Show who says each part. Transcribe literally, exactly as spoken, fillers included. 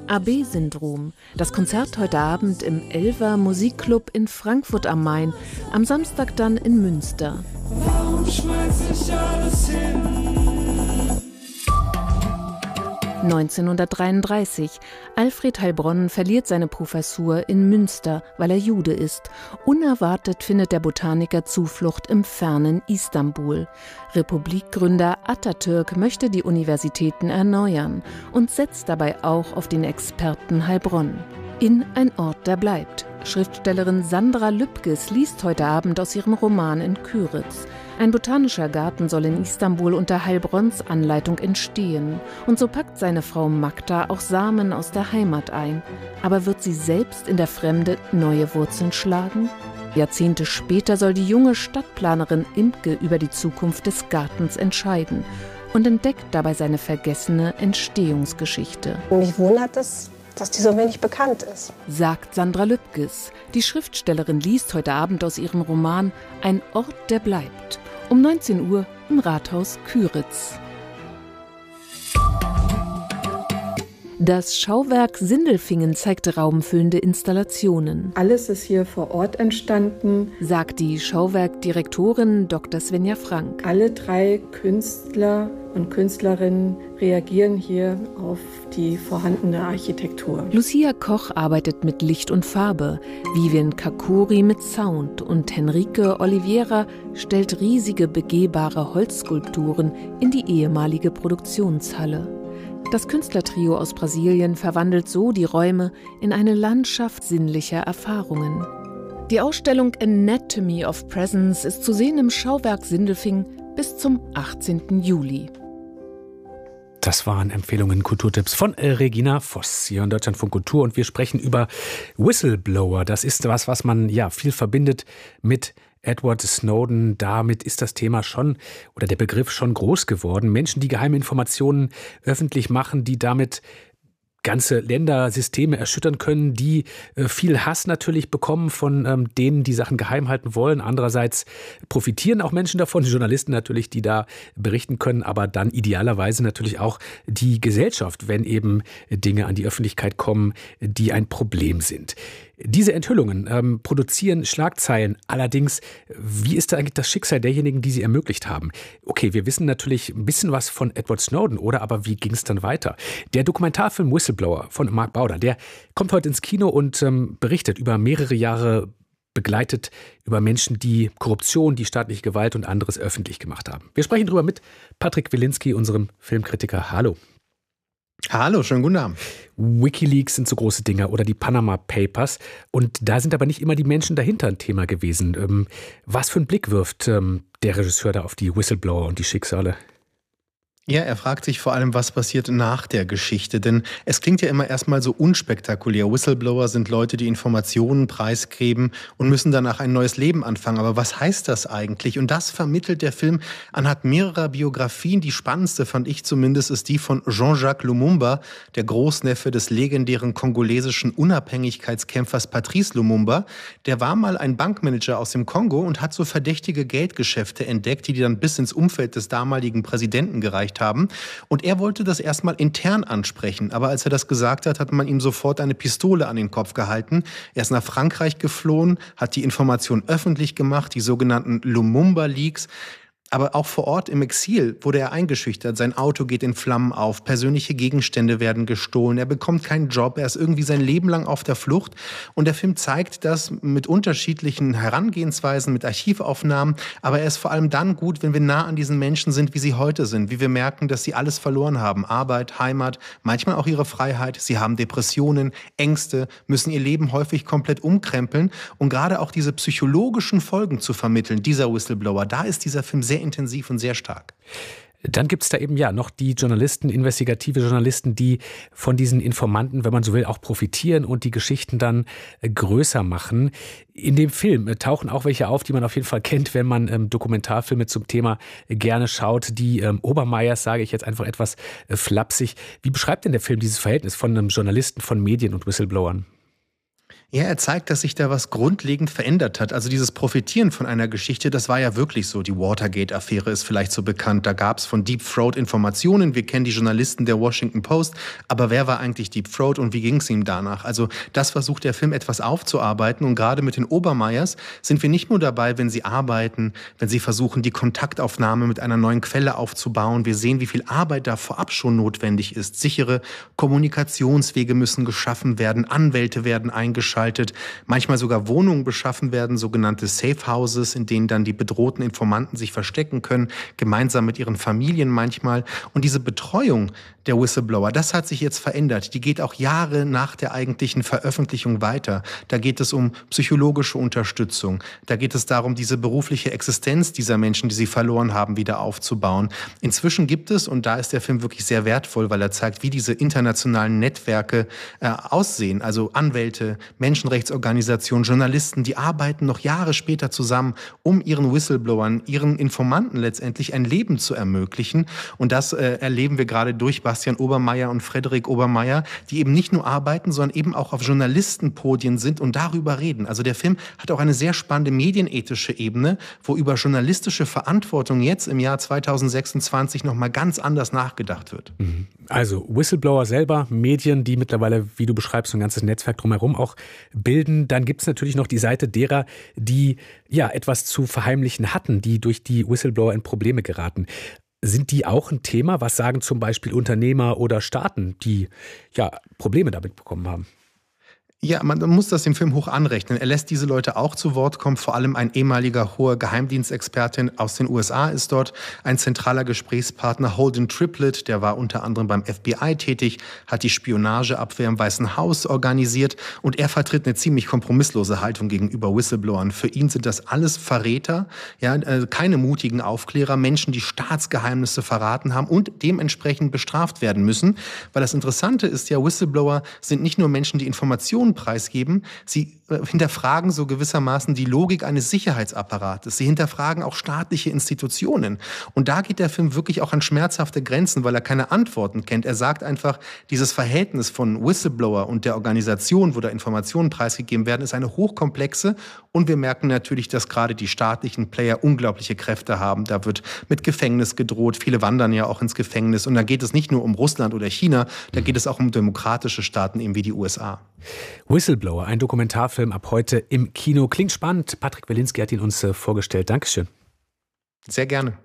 Speaker 1: A B-Syndrom. Das Konzert heute Abend im Elfer Musikclub in Frankfurt am Main. Am Samstag dann in Münster. Warum schmeiß ich alles hin? neunzehnhundertdreiunddreißig. Alfred Heilbronn verliert seine Professur in Münster, weil er Jude ist. Unerwartet findet der Botaniker Zuflucht im fernen Istanbul. Republikgründer Atatürk möchte die Universitäten erneuern und setzt dabei auch auf den Experten Heilbronn. In Ein Ort, der bleibt. Schriftstellerin Sandra Lübkes liest heute Abend aus ihrem Roman in Kyritz. Ein botanischer Garten soll in Istanbul unter Heilbronns Anleitung entstehen. Und so packt seine Frau Magda auch Samen aus der Heimat ein. Aber wird sie selbst in der Fremde neue Wurzeln schlagen? Jahrzehnte später soll die junge Stadtplanerin Imke über die Zukunft des Gartens entscheiden und entdeckt dabei seine vergessene Entstehungsgeschichte.
Speaker 2: Mich wundert es, dass die so wenig bekannt ist,
Speaker 1: sagt Sandra Lübkes. Die Schriftstellerin liest heute Abend aus ihrem Roman Ein Ort, der bleibt. Um neunzehn Uhr im Rathaus Kyritz. Das Schauwerk Sindelfingen zeigt raumfüllende Installationen.
Speaker 3: Alles ist hier vor Ort entstanden,
Speaker 1: sagt die Schauwerkdirektorin Doktor Svenja Frank.
Speaker 3: Alle drei Künstler und Künstlerinnen reagieren hier auf die vorhandene Architektur.
Speaker 1: Lucia Koch arbeitet mit Licht und Farbe, Vivian Kakuri mit Sound und Henrike Oliveira stellt riesige begehbare Holzskulpturen in die ehemalige Produktionshalle. Das Künstlertrio aus Brasilien verwandelt so die Räume in eine Landschaft sinnlicher Erfahrungen. Die Ausstellung Anatomy of Presence ist zu sehen im Schauwerk Sindelfingen bis zum achtzehnten Juli.
Speaker 4: Das waren Empfehlungen, Kulturtipps von Regina Voss hier in Deutschlandfunk Kultur. Und wir sprechen über Whistleblower. Das ist was, was man ja viel verbindet mit Edward Snowden. Damit ist das Thema schon oder der Begriff schon groß geworden. Menschen, die geheime Informationen öffentlich machen, die damit ganze Länder, Systeme erschüttern können, die äh, viel Hass natürlich bekommen von ähm, denen, die Sachen geheim halten wollen. Andererseits profitieren auch Menschen davon, die Journalisten natürlich, die da berichten können, aber dann idealerweise natürlich auch die Gesellschaft, wenn eben Dinge an die Öffentlichkeit kommen, die ein Problem sind. Diese Enthüllungen ähm, produzieren Schlagzeilen. Allerdings, wie ist da eigentlich das Schicksal derjenigen, die sie ermöglicht haben? Okay, wir wissen natürlich ein bisschen was von Edward Snowden, oder? Aber wie ging es dann weiter? Der Dokumentarfilm Whistleblower von Mark Bauder, der kommt heute ins Kino und ähm, berichtet über mehrere Jahre begleitet über Menschen, die Korruption, die staatliche Gewalt und anderes öffentlich gemacht haben. Wir sprechen darüber mit Patrick Wilinski, unserem Filmkritiker. Hallo.
Speaker 5: Hallo, schönen guten Abend.
Speaker 4: WikiLeaks sind so große Dinger oder die Panama Papers. Und da sind aber nicht immer die Menschen dahinter ein Thema gewesen. Ähm, was für einen Blick wirft ähm, der Regisseur da auf die Whistleblower und die Schicksale?
Speaker 5: Ja, er fragt sich vor allem, was passiert nach der Geschichte. Denn es klingt ja immer erstmal so unspektakulär. Whistleblower sind Leute, die Informationen preisgeben und müssen danach ein neues Leben anfangen. Aber was heißt das eigentlich? Und das vermittelt der Film anhand mehrerer Biografien. Die spannendste, fand ich zumindest, ist die von Jean-Jacques Lumumba, der Großneffe des legendären kongolesischen Unabhängigkeitskämpfers Patrice Lumumba. Der war mal ein Bankmanager aus dem Kongo und hat so verdächtige Geldgeschäfte entdeckt, die dann bis ins Umfeld des damaligen Präsidenten gereicht haben. Und er wollte das erstmal intern ansprechen. Aber als er das gesagt hat, hat man ihm sofort eine Pistole an den Kopf gehalten. Er ist nach Frankreich geflohen, hat die Information öffentlich gemacht, die sogenannten Lumumba-Leaks. Aber auch vor Ort im Exil wurde er eingeschüchtert. Sein Auto geht in Flammen auf, persönliche Gegenstände werden gestohlen, er bekommt keinen Job, er ist irgendwie sein Leben lang auf der Flucht. Und der Film zeigt das mit unterschiedlichen Herangehensweisen, mit Archivaufnahmen. Aber er ist vor allem dann gut, wenn wir nah an diesen Menschen sind, wie sie heute sind. Wie wir merken, dass sie alles verloren haben. Arbeit, Heimat, manchmal auch ihre Freiheit. Sie haben Depressionen, Ängste, müssen ihr Leben häufig komplett umkrempeln. Und gerade auch diese psychologischen Folgen zu vermitteln, dieser Whistleblower, da ist dieser Film sehr intensiv und sehr stark.
Speaker 4: Dann gibt es da eben ja noch die Journalisten, investigative Journalisten, die von diesen Informanten, wenn man so will, auch profitieren und die Geschichten dann äh, größer machen. In dem Film äh, tauchen auch welche auf, die man auf jeden Fall kennt, wenn man ähm, Dokumentarfilme zum Thema äh, gerne schaut. Die ähm, Obermeyers, sage ich jetzt einfach etwas äh, flapsig. Wie beschreibt denn der Film dieses Verhältnis von einem Journalisten, von Medien und Whistleblowern?
Speaker 5: Ja, er zeigt, dass sich da was grundlegend verändert hat. Also dieses Profitieren von einer Geschichte, das war ja wirklich so. Die Watergate-Affäre ist vielleicht so bekannt. Da gab es von Deep Throat Informationen. Wir kennen die Journalisten der Washington Post. Aber wer war eigentlich Deep Throat und wie ging es ihm danach? Also das versucht der Film etwas aufzuarbeiten. Und gerade mit den Obermeyers sind wir nicht nur dabei, wenn sie arbeiten, wenn sie versuchen, die Kontaktaufnahme mit einer neuen Quelle aufzubauen. Wir sehen, wie viel Arbeit da vorab schon notwendig ist. Sichere Kommunikationswege müssen geschaffen werden. Anwälte werden eingeschaltet. Manchmal sogar Wohnungen beschaffen werden, sogenannte Safe Houses, in denen dann die bedrohten Informanten sich verstecken können, gemeinsam mit ihren Familien manchmal. Und diese Betreuung der Whistleblower, das hat sich jetzt verändert. Die geht auch Jahre nach der eigentlichen Veröffentlichung weiter. Da geht es um psychologische Unterstützung. Da geht es darum, diese berufliche Existenz dieser Menschen, die sie verloren haben, wieder aufzubauen. Inzwischen gibt es, und da ist der Film wirklich sehr wertvoll, weil er zeigt, wie diese internationalen Netzwerke äh, aussehen. Also Anwälte, Menschenrechtsorganisationen, Journalisten, die arbeiten noch Jahre später zusammen, um ihren Whistleblowern, ihren Informanten letztendlich ein Leben zu ermöglichen. Und das äh, erleben wir gerade durch Bastian Obermeyer und Frederik Obermeyer, die eben nicht nur arbeiten, sondern eben auch auf Journalistenpodien sind und darüber reden. Also der Film hat auch eine sehr spannende medienethische Ebene, wo über journalistische Verantwortung jetzt im Jahr zweitausendsechsundzwanzig nochmal ganz anders nachgedacht wird.
Speaker 4: Also Whistleblower selber, Medien, die mittlerweile, wie du beschreibst, ein ganzes Netzwerk drumherum auch bilden. Dann gibt es natürlich noch die Seite derer, die ja etwas zu verheimlichen hatten, die durch die Whistleblower in Probleme geraten. Sind die auch ein Thema? Was sagen zum Beispiel Unternehmer oder Staaten, die ja Probleme damit bekommen haben?
Speaker 5: Ja, man muss das dem Film hoch anrechnen. Er lässt diese Leute auch zu Wort kommen. Vor allem ein ehemaliger hoher Geheimdienstexpertin aus den U S A ist dort. Ein zentraler Gesprächspartner, Holden Triplett, der war unter anderem beim F B I tätig, hat die Spionageabwehr im Weißen Haus organisiert. Und er vertritt eine ziemlich kompromisslose Haltung gegenüber Whistleblowern. Für ihn sind das alles Verräter, ja, keine mutigen Aufklärer, Menschen, die Staatsgeheimnisse verraten haben und dementsprechend bestraft werden müssen. Weil das Interessante ist ja, Whistleblower sind nicht nur Menschen, die Informationen preisgeben. Sie hinterfragen so gewissermaßen die Logik eines Sicherheitsapparates. Sie hinterfragen auch staatliche Institutionen. Und da geht der Film wirklich auch an schmerzhafte Grenzen, weil er keine Antworten kennt. Er sagt einfach, dieses Verhältnis von Whistleblower und der Organisation, wo da Informationen preisgegeben werden, ist eine hochkomplexe. Und wir merken natürlich, dass gerade die staatlichen Player unglaubliche Kräfte haben. Da wird mit Gefängnis gedroht. Viele wandern ja auch ins Gefängnis. Und da geht es nicht nur um Russland oder China, da geht es auch um demokratische Staaten, eben wie die U S A.
Speaker 4: Whistleblower, ein Dokumentarfilm ab heute im Kino. Klingt spannend. Patrick Wilinski hat ihn uns vorgestellt. Dankeschön.
Speaker 5: Sehr gerne.